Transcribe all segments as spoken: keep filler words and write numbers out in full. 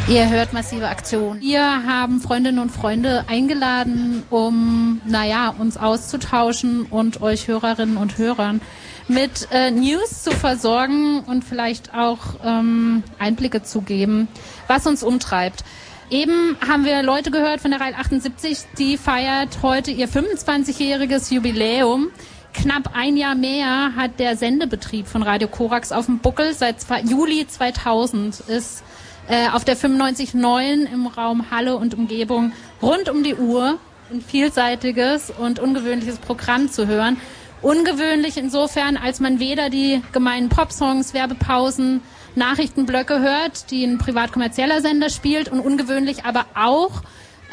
Ihr hört Massive Aktion. Wir haben Freundinnen und Freunde eingeladen, um, naja, uns auszutauschen und euch Hörerinnen und Hörern mit äh, News zu versorgen und vielleicht auch ähm, Einblicke zu geben, was uns umtreibt. Eben haben wir Leute gehört von der Rhein achtundsiebzig, die feiert heute ihr fünfundzwanzigjähriges Jubiläum. Knapp ein Jahr mehr hat der Sendebetrieb von Radio Korax auf dem Buckel. Seit zwei, Juli zweitausend ist äh, auf der fünfundneunzig Komma neun im Raum Halle und Umgebung rund um die Uhr ein vielseitiges und ungewöhnliches Programm zu hören. Ungewöhnlich insofern, als man weder die gemeinen Popsongs, Werbepausen, Nachrichtenblöcke hört, die ein privat-kommerzieller Sender spielt, und ungewöhnlich aber auch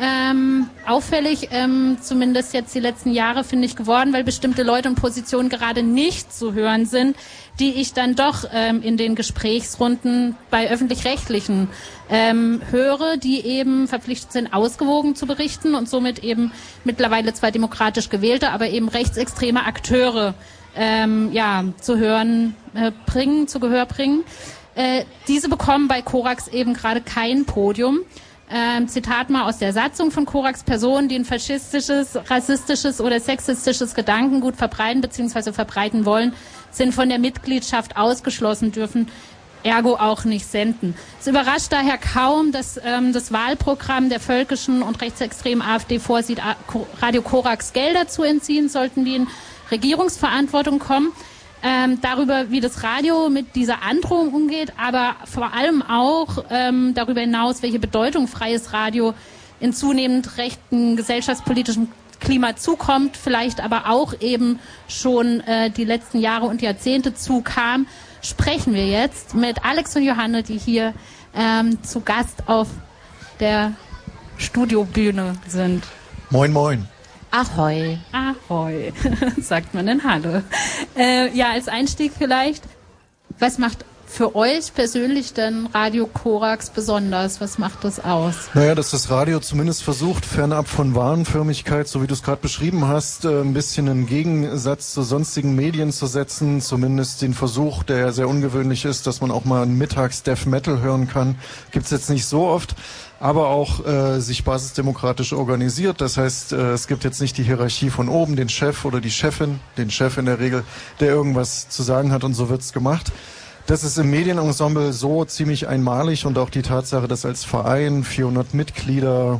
ähm, auffällig, ähm, zumindest jetzt die letzten Jahre, finde ich, geworden, weil bestimmte Leute und Positionen gerade nicht zu hören sind, die ich dann doch ähm, in den Gesprächsrunden bei Öffentlich-Rechtlichen ähm, höre, die eben verpflichtet sind, ausgewogen zu berichten und somit eben mittlerweile zwar demokratisch gewählte, aber eben rechtsextreme Akteure ähm, ja, zu hören äh, bringen, zu Gehör bringen. Äh, diese bekommen bei Korax eben gerade kein Podium. Ähm, Zitat mal aus der Satzung von Korax: Personen, die ein faschistisches, rassistisches oder sexistisches Gedankengut verbreiten bzw. verbreiten wollen, sind von der Mitgliedschaft ausgeschlossen, dürfen ergo auch nicht senden. Es überrascht daher kaum, dass ähm, das Wahlprogramm der völkischen und rechtsextremen AfD vorsieht, Radio Korax Gelder zu entziehen, sollten die in Regierungsverantwortung kommen. Ähm, darüber, wie das Radio mit dieser Androhung umgeht, aber vor allem auch ähm, darüber hinaus, welche Bedeutung freies Radio in zunehmend rechten gesellschaftspolitischen Klima zukommt, vielleicht aber auch eben schon äh, die letzten Jahre und Jahrzehnte zukam, sprechen wir jetzt mit Alex und Johanne, die hier ähm, zu Gast auf der Studiobühne sind. Moin, moin. Ahoi. Ahoi, sagt man in Halle. Äh, ja, als Einstieg vielleicht, was macht für euch persönlich denn Radio Korax besonders? Was macht das aus? Naja, dass das Radio zumindest versucht, fernab von Warenförmigkeit, so wie du es gerade beschrieben hast, ein bisschen einen Gegensatz zu sonstigen Medien zu setzen. Zumindest den Versuch, der sehr ungewöhnlich ist, dass man auch mal einen Mittags-Death Metal hören kann. Gibt's jetzt nicht so oft. Aber auch äh, sich basisdemokratisch organisiert. Das heißt, äh, es gibt jetzt nicht die Hierarchie von oben, den Chef oder die Chefin, den Chef in der Regel, der irgendwas zu sagen hat, und so wird's gemacht. Das ist im Medienensemble so ziemlich einmalig, und auch die Tatsache, dass als Verein vierhundert Mitglieder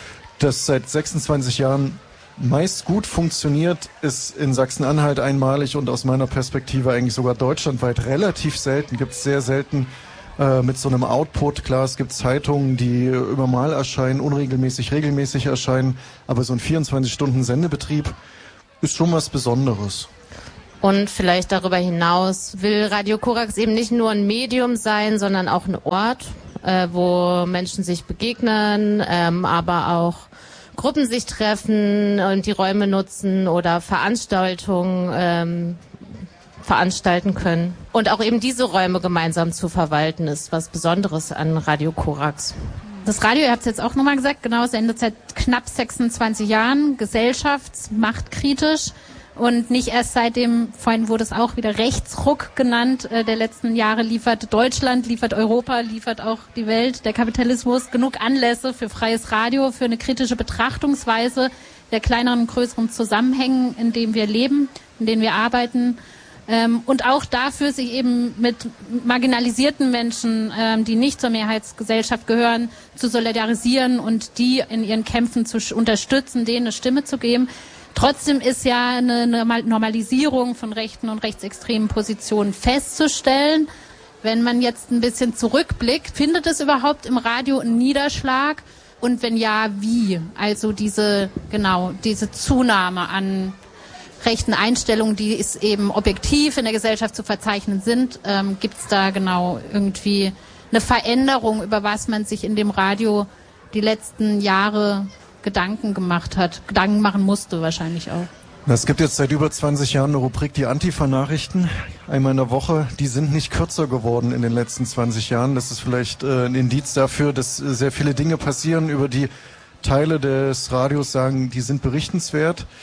das seit sechsundzwanzig Jahren meist gut funktioniert, ist in Sachsen-Anhalt einmalig und aus meiner Perspektive eigentlich sogar deutschlandweit relativ selten. Gibt's sehr selten mit so einem Output. Klar, es gibt Zeitungen, die immer mal erscheinen, unregelmäßig, regelmäßig erscheinen, aber so ein vierundzwanzig Stunden Sendebetrieb ist schon was Besonderes. Und vielleicht darüber hinaus will Radio Korax eben nicht nur ein Medium sein, sondern auch ein Ort, äh, wo Menschen sich begegnen, ähm, aber auch Gruppen sich treffen und die Räume nutzen oder Veranstaltungen ähm, veranstalten können. Und auch eben diese Räume gemeinsam zu verwalten, ist was Besonderes an Radio Korax. Das Radio, ihr habt es jetzt auch nochmal gesagt, genau, sendet seit knapp sechsundzwanzig Jahren, gesellschaftsmachtkritisch und nicht erst seit dem, vorhin wurde es auch wieder Rechtsruck genannt, äh, der letzten Jahre liefert Deutschland, liefert Europa, liefert auch die Welt, der Kapitalismus genug Anlässe für freies Radio, für eine kritische Betrachtungsweise der kleineren und größeren Zusammenhänge, in denen wir leben, in denen wir arbeiten. Ähm, und auch dafür, sich eben mit marginalisierten Menschen, ähm, die nicht zur Mehrheitsgesellschaft gehören, zu solidarisieren und die in ihren Kämpfen zu unterstützen, denen eine Stimme zu geben. Trotzdem ist ja eine Normalisierung von rechten und rechtsextremen Positionen festzustellen. Wenn man jetzt ein bisschen zurückblickt, findet es überhaupt im Radio einen Niederschlag? Und wenn ja, wie? Also diese, genau, diese Zunahme an rechten Einstellungen, die es eben objektiv in der Gesellschaft zu verzeichnen sind, ähm, gibt es da genau irgendwie eine Veränderung, über was man sich in dem Radio die letzten Jahre Gedanken gemacht hat, Gedanken machen musste wahrscheinlich auch. Es gibt jetzt seit über zwanzig Jahren eine Rubrik, die Antifa-Nachrichten, einmal in der Woche. Die sind nicht kürzer geworden in den letzten zwanzig Jahren. Das ist vielleicht äh, ein Indiz dafür, dass äh, sehr viele Dinge passieren, über die Teile des Radios sagen, die sind berichtenswert.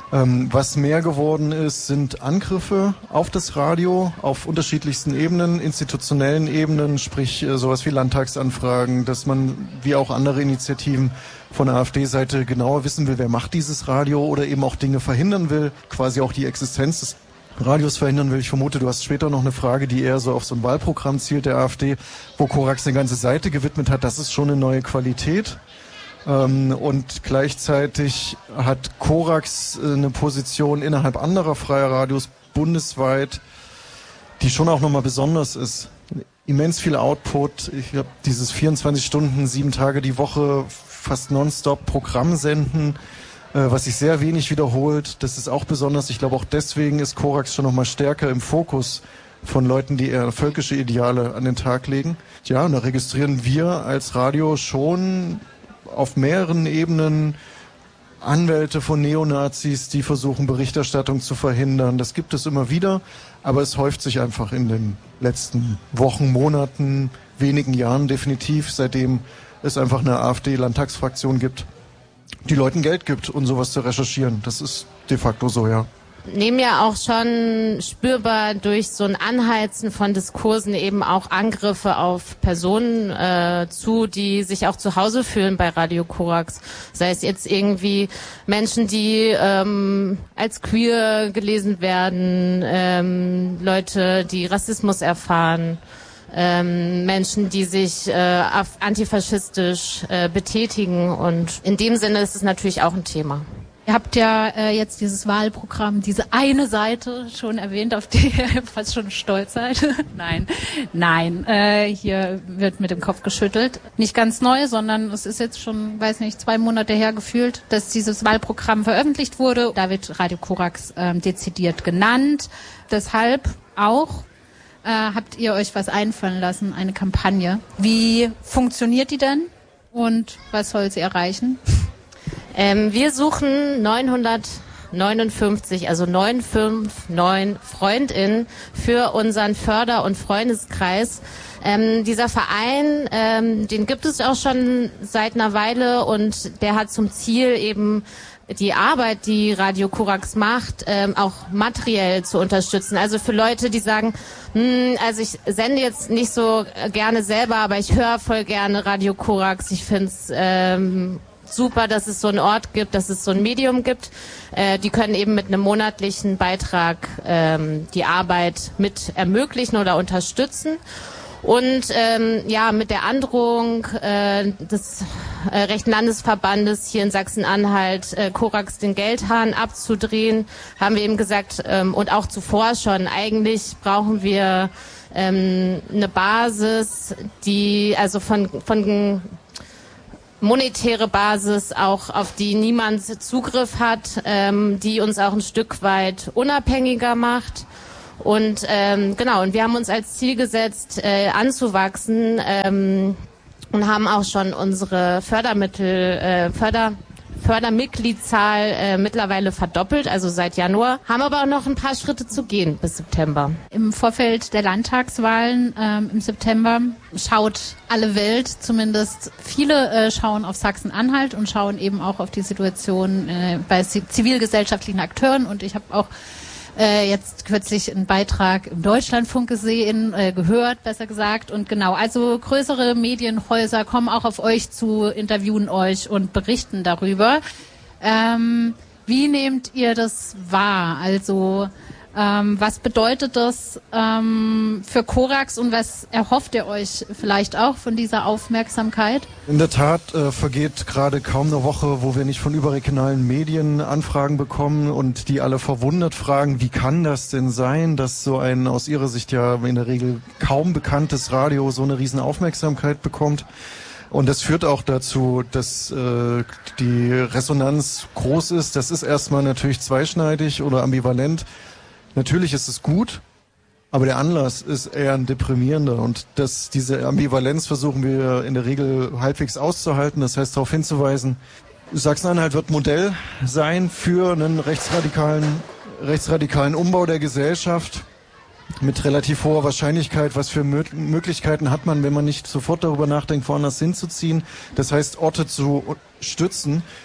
Ähm, was mehr geworden ist, sind Angriffe auf das Radio auf unterschiedlichsten Ebenen, institutionellen Ebenen, sprich äh, sowas wie Landtagsanfragen, dass man wie auch andere Initiativen von der AfD-Seite genauer wissen will, wer macht dieses Radio oder eben auch Dinge verhindern will, quasi auch die Existenz des Radios verhindern will. Ich vermute, du hast später noch eine Frage, die eher so auf so ein Wahlprogramm zielt der AfD, wo Korax eine ganze Seite gewidmet hat. Das ist schon eine neue Qualität. Ähm, und gleichzeitig hat Korax äh, eine Position innerhalb anderer freier Radios bundesweit, die schon auch nochmal besonders ist. Immens viel Output. Ich habe dieses vierundzwanzig Stunden, sieben Tage die Woche, fast nonstop Programm senden, was sich sehr wenig wiederholt. Das ist auch besonders. Ich glaube, auch deswegen ist Korax schon nochmal stärker im Fokus von Leuten, die eher völkische Ideale an den Tag legen. Ja, und da registrieren wir als Radio schon auf mehreren Ebenen Anwälte von Neonazis, die versuchen, Berichterstattung zu verhindern. Das gibt es immer wieder, aber es häuft sich einfach in den letzten Wochen, Monaten, wenigen Jahren definitiv, seitdem es einfach eine AfD-Landtagsfraktion gibt, die Leuten Geld gibt, um sowas zu recherchieren. Das ist de facto so, ja. Nehmen ja auch schon spürbar durch so ein Anheizen von Diskursen eben auch Angriffe auf Personen äh, zu, die sich auch zu Hause fühlen bei Radio Korax. Sei es jetzt irgendwie Menschen, die ähm, als queer gelesen werden, ähm, Leute, die Rassismus erfahren, Ähm, Menschen, die sich äh, antifaschistisch äh, betätigen, und in dem Sinne ist es natürlich auch ein Thema. Ihr habt ja äh, jetzt dieses Wahlprogramm, diese eine Seite schon erwähnt, auf die ihr fast schon stolz seid. Nein, nein, äh, hier wird mit dem Kopf geschüttelt. Nicht ganz neu, sondern es ist jetzt schon, weiß nicht, zwei Monate her gefühlt, dass dieses Wahlprogramm veröffentlicht wurde. Da wird Radio Korax äh, dezidiert genannt. Deshalb auch Äh, habt ihr euch was einfallen lassen, eine Kampagne. Wie funktioniert die denn und was soll sie erreichen? Ähm, wir suchen neunhundertneunundfünfzig, also neun fünf neun FreundInnen für unseren Förder- und Freundeskreis. Ähm, dieser Verein, ähm, den gibt es auch schon seit einer Weile, und der hat zum Ziel, eben die Arbeit, die Radio Korax macht, ähm, auch materiell zu unterstützen. Also für Leute, die sagen, hm, also ich sende jetzt nicht so gerne selber, aber ich höre voll gerne Radio Korax. Ich finde es ähm, super, dass es so einen Ort gibt, dass es so ein Medium gibt. Äh, die können eben mit einem monatlichen Beitrag ähm, die Arbeit mit ermöglichen oder unterstützen. Und ähm, ja, mit der Androhung äh, des äh, rechten Landesverbandes hier in Sachsen-Anhalt, äh, Korax den Geldhahn abzudrehen, haben wir eben gesagt, ähm, und auch zuvor schon, eigentlich brauchen wir ähm, eine Basis, die also von von monetäre Basis, auch auf die niemand Zugriff hat, ähm, die uns auch ein Stück weit unabhängiger macht. Und ähm, genau, und wir haben uns als Ziel gesetzt, äh, anzuwachsen, ähm, und haben auch schon unsere Fördermittel, äh, Förder, Fördermitgliedzahl äh, mittlerweile verdoppelt, also seit Januar, haben aber auch noch ein paar Schritte zu gehen bis September. Im Vorfeld der Landtagswahlen ähm, im September schaut alle Welt, zumindest viele äh, schauen auf Sachsen-Anhalt und schauen eben auch auf die Situation äh, bei zivilgesellschaftlichen Akteuren, und ich habe auch Äh, jetzt kürzlich einen Beitrag im Deutschlandfunk gesehen, äh, gehört, besser gesagt. Und genau, also größere Medienhäuser kommen auch auf euch zu, interviewen euch und berichten darüber. Ähm, wie nehmt ihr das wahr? Also ähm, was bedeutet das ähm, für Korax, und was erhofft ihr euch vielleicht auch von dieser Aufmerksamkeit? In der Tat äh, vergeht gerade kaum eine Woche, wo wir nicht von überregionalen Medien Anfragen bekommen und die alle verwundert fragen, wie kann das denn sein, dass so ein aus ihrer Sicht ja in der Regel kaum bekanntes Radio so eine riesen Aufmerksamkeit bekommt. Und das führt auch dazu, dass äh, die Resonanz groß ist. Das ist erstmal natürlich zweischneidig oder ambivalent. Natürlich ist es gut, aber der Anlass ist eher ein deprimierender, und das, diese Ambivalenz versuchen wir in der Regel halbwegs auszuhalten. Das heißt, darauf hinzuweisen, Sachsen-Anhalt wird Modell sein für einen rechtsradikalen, rechtsradikalen Umbau der Gesellschaft mit relativ hoher Wahrscheinlichkeit. Was für Mö- Möglichkeiten hat man, wenn man nicht sofort darüber nachdenkt, woanders hinzuziehen? Das heißt, Orte zu stützen,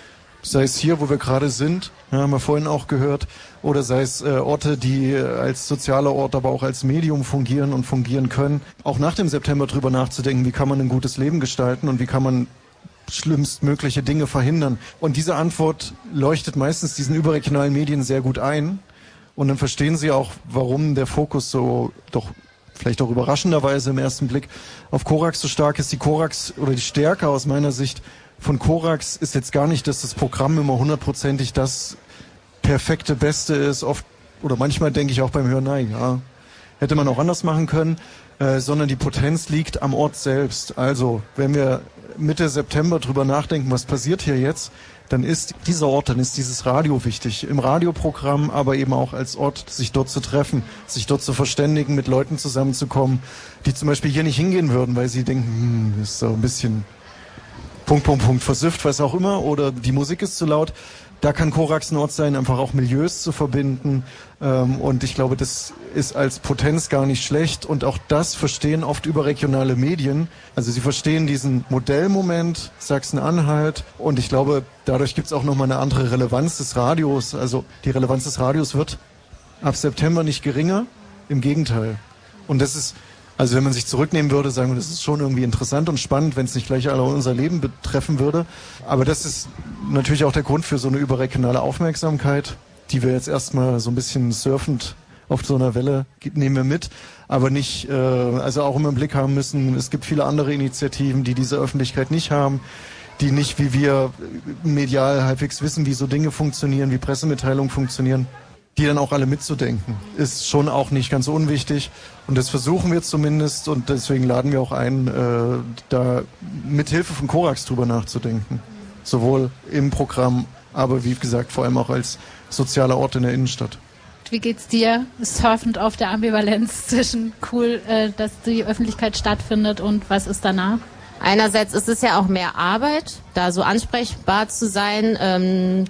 Sei es hier, wo wir gerade sind, ja, haben wir vorhin auch gehört, oder sei es äh, Orte, die als sozialer Ort, aber auch als Medium fungieren und fungieren können. Auch nach dem September drüber nachzudenken, wie kann man ein gutes Leben gestalten und wie kann man schlimmstmögliche Dinge verhindern. Und diese Antwort leuchtet meistens diesen überregionalen Medien sehr gut ein. Und dann verstehen sie auch, warum der Fokus so doch vielleicht auch überraschenderweise im ersten Blick auf Korax so stark ist. Die Korax oder die Stärke aus meiner Sicht von Korax ist jetzt gar nicht, dass das Programm immer hundertprozentig das perfekte Beste ist. Oft oder manchmal denke ich auch beim Hören, nein, ja, hätte man auch anders machen können, äh, sondern die Potenz liegt am Ort selbst. Also, wenn wir Mitte September drüber nachdenken, was passiert hier jetzt, dann ist dieser Ort, dann ist dieses Radio wichtig. Im Radioprogramm, aber eben auch als Ort, sich dort zu treffen, sich dort zu verständigen, mit Leuten zusammenzukommen, die zum Beispiel hier nicht hingehen würden, weil sie denken, hm, ist so ein bisschen Punkt, Punkt, Punkt, versifft, was auch immer, oder die Musik ist zu laut. Da kann Korax ein Ort sein, einfach auch Milieus zu verbinden. Ähm, und ich glaube, das ist als Potenz gar nicht schlecht. Und auch das verstehen oft überregionale Medien. Also sie verstehen diesen Modellmoment Sachsen-Anhalt. Und ich glaube, dadurch gibt es auch nochmal eine andere Relevanz des Radios. Also die Relevanz des Radios wird ab September nicht geringer. Im Gegenteil. Und das ist... Also wenn man sich zurücknehmen würde, sagen wir, das ist schon irgendwie interessant und spannend, wenn es nicht gleich alle unser Leben betreffen würde. Aber das ist natürlich auch der Grund für so eine überregionale Aufmerksamkeit, die wir jetzt erstmal so ein bisschen surfend auf so einer Welle nehmen wir mit, aber nicht, äh, also auch immer im Blick haben müssen, es gibt viele andere Initiativen, die diese Öffentlichkeit nicht haben, die nicht wie wir medial halbwegs wissen, wie so Dinge funktionieren, wie Pressemitteilungen funktionieren. Die dann auch alle mitzudenken, ist schon auch nicht ganz unwichtig. Und das versuchen wir zumindest und deswegen laden wir auch ein, äh, da mit Hilfe von Korax drüber nachzudenken. Sowohl im Programm, aber wie gesagt, vor allem auch als sozialer Ort in der Innenstadt. Wie geht's dir, surfend auf der Ambivalenz zwischen cool, äh, dass die Öffentlichkeit stattfindet und was ist danach? Einerseits ist es ja auch mehr Arbeit, da so ansprechbar zu sein, ähm,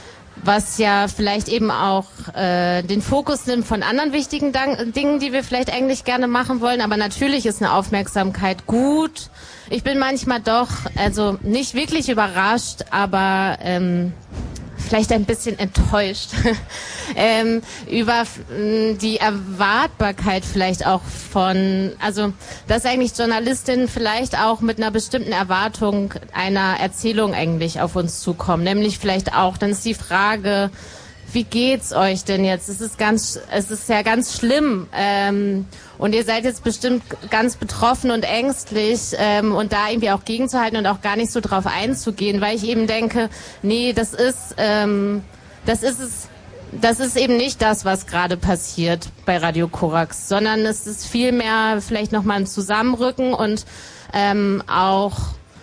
was ja vielleicht eben auch äh, den Fokus nimmt von anderen wichtigen Dank- Dingen, die wir vielleicht eigentlich gerne machen wollen. Aber natürlich ist eine Aufmerksamkeit gut. Ich bin manchmal doch, also nicht wirklich überrascht, aber ähm, vielleicht ein bisschen enttäuscht ähm, über äh, die Erwartbarkeit vielleicht auch von, also dass eigentlich Journalistinnen vielleicht auch mit einer bestimmten Erwartung einer Erzählung eigentlich auf uns zukommen, nämlich vielleicht auch, dann ist die Frage, wie geht's euch denn jetzt? Es ist ganz, es ist ja ganz schlimm ähm, und ihr seid jetzt bestimmt ganz betroffen und ängstlich ähm, und da irgendwie auch gegenzuhalten und auch gar nicht so drauf einzugehen, weil ich eben denke, nee, das ist, ähm, das ist es, das ist eben nicht das, was gerade passiert bei Radio Korax, sondern es ist vielmehr vielleicht nochmal ein Zusammenrücken und ähm, auch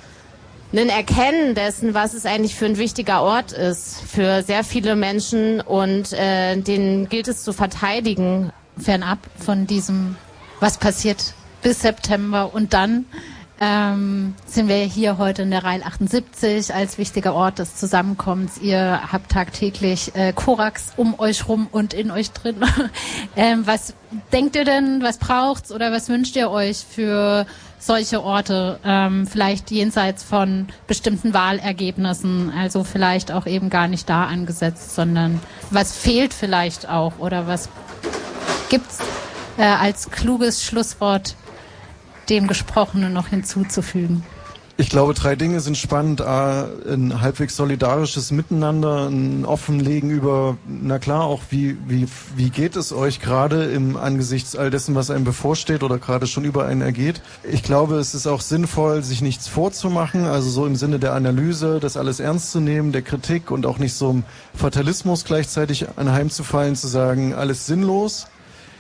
ein Erkennen dessen, was es eigentlich für ein wichtiger Ort ist für sehr viele Menschen und äh, den gilt es zu verteidigen. Fernab von diesem, was passiert bis September und dann ähm, sind wir hier heute in der Reihe achtundsiebzig als wichtiger Ort des Zusammenkommens. Ihr habt tagtäglich äh, Korax um euch rum und in euch drin. ähm, was denkt ihr denn, was braucht's oder was wünscht ihr euch für solche Orte, ähm, vielleicht jenseits von bestimmten Wahlergebnissen, also vielleicht auch eben gar nicht da angesetzt, sondern was fehlt vielleicht auch oder was gibt's äh, als kluges Schlusswort dem Gesprochenen noch hinzuzufügen? Ich glaube, drei Dinge sind spannend. A, ein halbwegs solidarisches Miteinander, ein Offenlegen über, na klar, auch wie, wie, wie geht es euch gerade im angesichts all dessen, was einem bevorsteht oder gerade schon über einen ergeht. Ich glaube, es ist auch sinnvoll, sich nichts vorzumachen, also so im Sinne der Analyse, das alles ernst zu nehmen, der Kritik und auch nicht so im Fatalismus gleichzeitig anheimzufallen, zu sagen, alles sinnlos.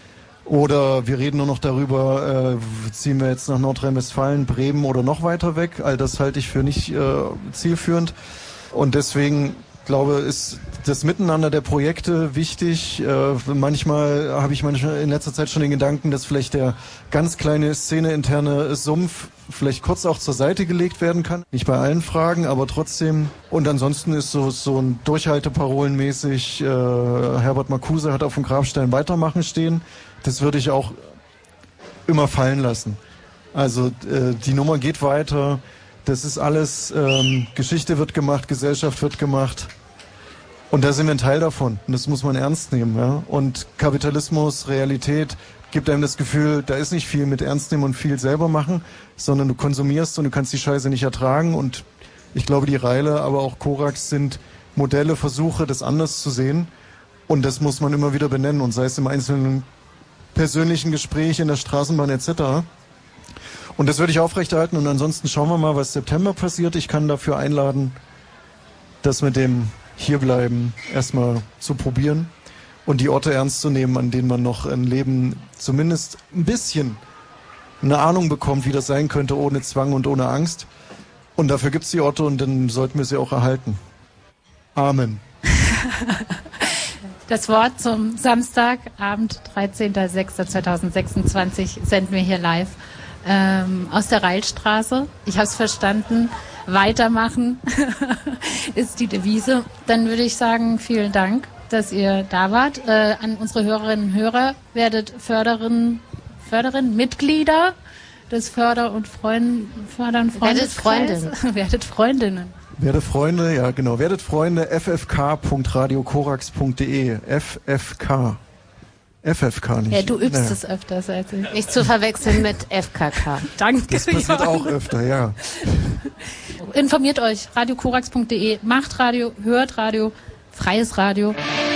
Oder wir reden nur noch darüber, äh, ziehen wir jetzt nach Nordrhein-Westfalen, Bremen oder noch weiter weg. All das halte ich für nicht äh, zielführend. Und deswegen, glaube ich, ist das Miteinander der Projekte wichtig. Äh, manchmal habe ich manchmal in letzter Zeit schon den Gedanken, dass vielleicht der ganz kleine Szene-interne Sumpf vielleicht kurz auch zur Seite gelegt werden kann. Nicht bei allen Fragen, aber trotzdem. Und ansonsten ist so, so ein Durchhalteparolenmäßig, äh, Herbert Marcuse hat auf dem Grabstein weitermachen stehen. Das würde ich auch immer fallen lassen. Also äh, die Nummer geht weiter. Das ist alles, ähm, Geschichte wird gemacht, Gesellschaft wird gemacht. Und da sind wir ein Teil davon. Und das muss man ernst nehmen. Ja? Und Kapitalismus, Realität gibt einem das Gefühl, da ist nicht viel mit ernst nehmen und viel selber machen, sondern du konsumierst und du kannst die Scheiße nicht ertragen. Und ich glaube, die Reile, aber auch Korax sind Modelle, Versuche, das anders zu sehen. Und das muss man immer wieder benennen. Und sei es im einzelnen persönlichen Gespräch, in der Straßenbahn et cetera. Und das würde ich aufrechterhalten. Und ansonsten schauen wir mal, was September passiert. Ich kann dafür einladen, das mit dem Hierbleiben erstmal zu probieren und die Orte ernst zu nehmen, an denen man noch ein Leben zumindest ein bisschen eine Ahnung bekommt, wie das sein könnte, ohne Zwang und ohne Angst. Und dafür gibt's die Orte und dann sollten wir sie auch erhalten. Amen. Das Wort zum Samstagabend, dreizehnter sechster zweitausendsechsundzwanzig, senden wir hier live ähm, aus der Reilstraße. Ich habe es verstanden. Weitermachen ist die Devise. Dann würde ich sagen, vielen Dank, dass ihr da wart. Äh, an unsere Hörerinnen und Hörer, werdet Förderinnen, Förderinnen, Mitglieder des Förder- und Freund, Förder- und Werdet Freundinnen. werdet Freundinnen. Werdet Freunde, ja genau. Werdet Freunde, f f k punkt radio korax punkt d e. F F K. F F K nicht. Ja, du übst naja. es öfters als ich. Nicht zu verwechseln mit F K K. Danke. Das passiert Jörg. auch öfter, ja. Informiert euch, radio korax punkt d e, macht Radio, hört Radio, freies Radio.